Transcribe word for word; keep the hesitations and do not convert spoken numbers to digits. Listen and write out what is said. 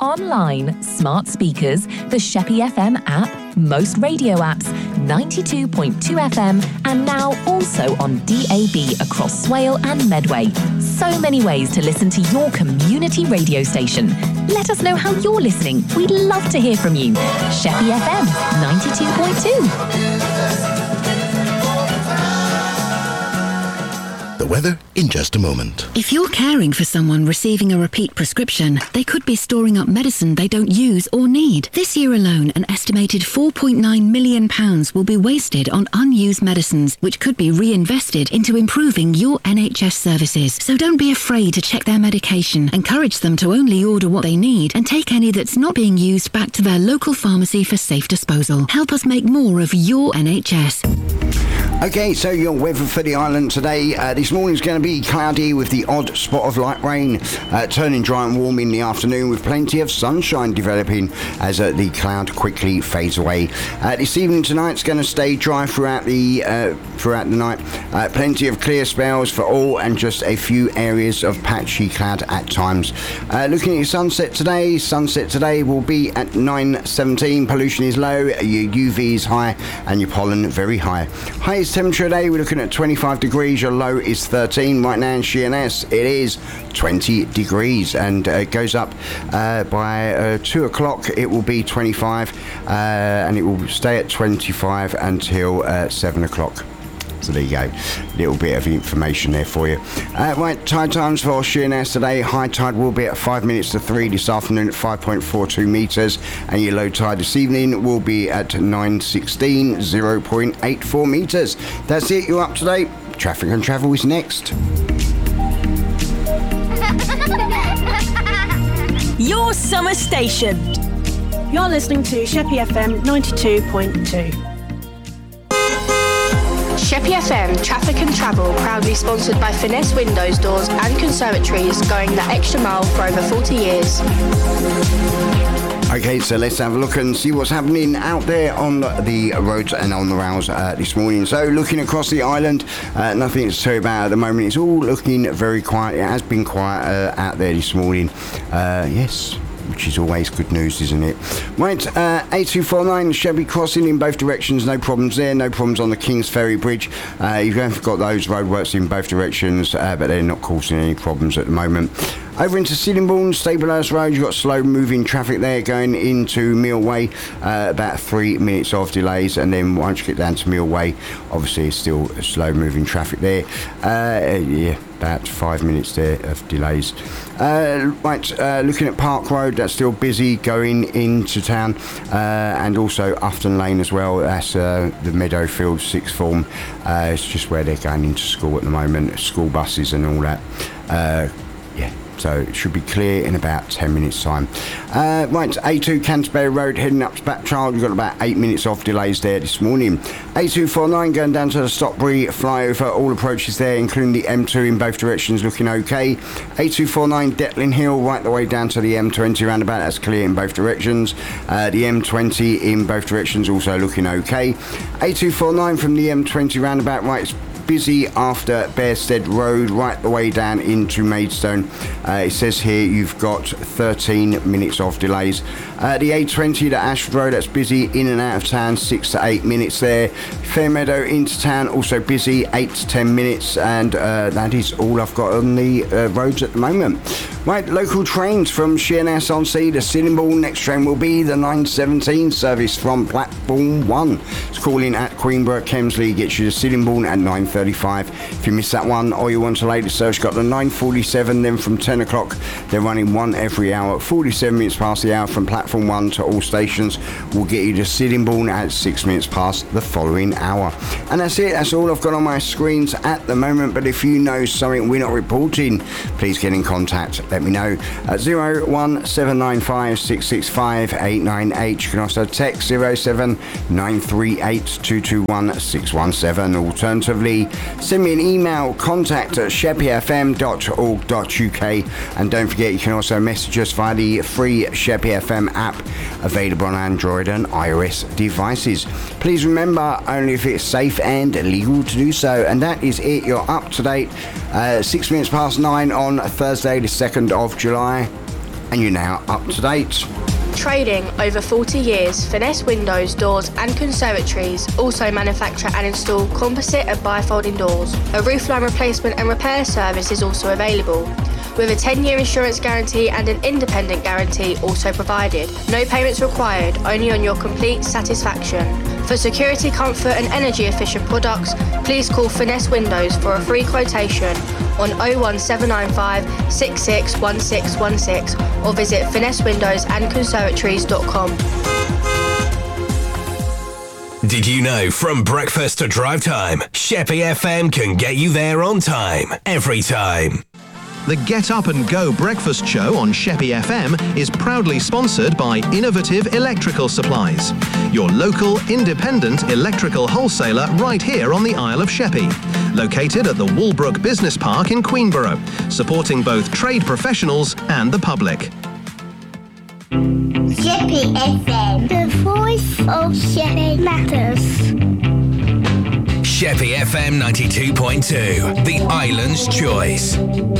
online, smart speakers, the Sheppey F M app, most radio apps, ninety-two point two F M, and now also on D A B across Swale and Medway. So many ways to listen to your community radio station. Let us know how you're listening. We'd love to hear from you. Sheppey F M, ninety-two point two. The weather in just a moment. If you're caring for someone receiving a repeat prescription, they could be storing up medicine they don't use or need. This year alone, an estimated four point nine million pounds will be wasted on unused medicines, which could be reinvested into improving your N H S services. So don't be afraid to check their medication. Encourage them to only order what they need and take any that's not being used back to their local pharmacy for safe disposal. Help us make more of your N H S. Okay, so your weather for the island today. Uh, this morning's going to be cloudy with the odd spot of light rain, uh, turning dry and warm in the afternoon with plenty of sunshine developing as uh, the cloud quickly fades away. Uh, this evening tonight's going to stay dry throughout the uh, throughout the night. Uh, plenty of clear spells for all and just a few areas of patchy cloud at times. Uh, looking at your sunset today, sunset today will be at nine seventeen. Pollution is low, your U V is high and your pollen very high. Highest temperature today, we're looking at twenty-five degrees, your low is thirteen. Right now in Sheerness it is twenty degrees, and uh, it goes up uh, by uh, two o'clock it will be twenty-five, uh, and it will stay at twenty-five until uh, seven o'clock. So there you go, little bit of information there for you. Uh, right, tide times for Sheerness today. High tide will be at five minutes to three this afternoon at five point four two metres, and your low tide this evening will be at nine sixteen, zero point eight four metres. That's it, you're up to date. Traffic and Travel is next. Your summer station. You're listening to Sheppey F M ninety-two point two. Sheppey F M Traffic and Travel, proudly sponsored by Finesse Windows, Doors and Conservatories, going the extra mile for over forty years. Okay, so let's have a look and see what's happening out there on the roads and on the rails uh, this morning. So looking across the island, uh, nothing to tell you about at the moment. It's all looking very quiet. It has been quiet uh, out there this morning. Uh, yes. Which is always good news, isn't it? Right, uh, A two forty-nine Sheppey Crossing in both directions, no problems there, no problems on the Kings Ferry Bridge. Uh, you've got those roadworks in both directions, uh, but they're not causing any problems at the moment. Over into Sittingbourne, Staplehurst Road, you've got slow moving traffic there going into Mill Way, uh, about three minutes of delays, and then once you get down to Mill Way, obviously it's still slow moving traffic there. Uh, yeah, about five minutes there of delays. Uh, right, uh, looking at Park Road, that's still busy going into town, uh, and also Ufton Lane as well. That's uh, the Meadowfield sixth form. Uh, it's just where they're going into school at the moment, school buses and all that. Uh, yeah. So it should be clear in about ten minutes time. Uh, right, A two Canterbury Road heading up to Bapchild. You've got about eight minutes off delays there this morning. A two forty-nine going down to the Stockbury flyover. All approaches there, including the M two in both directions, looking okay. A two forty-nine Detlin Hill right the way down to the M twenty roundabout. That's clear in both directions. Uh, the M twenty in both directions also looking okay. A two forty-nine from the M twenty roundabout right busy after Bearstead Road right the way down into Maidstone. Uh, it says here you've got thirteen minutes of delays. Uh, the A twenty to Ashford Road, that's busy in and out of town, six to eight minutes there. Fairmeadow into town, also busy, eight to ten minutes, and uh, that is all I've got on the uh, roads at the moment. Right, local trains from Sheerness on Sea to Sittingbourne. Next train will be the nine seventeen service from platform one. It's calling at Queenborough Kemsley, gets you to Sittingbourne at nine thirty-five. If you miss that one or you want a later service, got the nine forty-seven, then from ten o'clock. They're running one every hour, forty-seven minutes past the hour from platform one to all stations. Will get you to Sittingbourne at six minutes past the following hour. And that's it, that's all I've got on my screens at the moment. But if you know something we're not reporting, please get in contact. Let me know at zero one seven nine five six six five eight nine eight. You can also text zero seven nine three eight two two one six one seven. Alternatively, send me an email, contact at sheppey f m dot org dot u k. And don't forget, you can also message us via the free Sheppey F M app, available on Android and iOS devices. Please remember, only if it's safe and legal to do so. And that is it, you're up to date. Uh, six minutes past nine on Thursday the second of July. and you're now up to date. Trading over forty years, Finesse Windows, Doors and Conservatories also manufacture and install composite and bifolding doors. A roofline replacement and repair service is also available, with a ten-year insurance guarantee and an independent guarantee also provided. No payments required, only on your complete satisfaction. For security, comfort and energy efficient products, please call Finesse Windows for a free quotation on oh one seven nine five, six six one six one six or visit finesse windows and conservatories dot com. Did you know from breakfast to drive time, Sheppey F M can get you there on time, every time. The Get Up and Go breakfast show on Sheppey F M is proudly sponsored by Innovative Electrical Supplies, your local independent electrical wholesaler right here on the Isle of Sheppey, located at the Walbrook Business Park in Queenborough, supporting both trade professionals and the public. Sheppey F M, the voice of Sheppey matters. Sheppey F M ninety-two point two, the island's choice.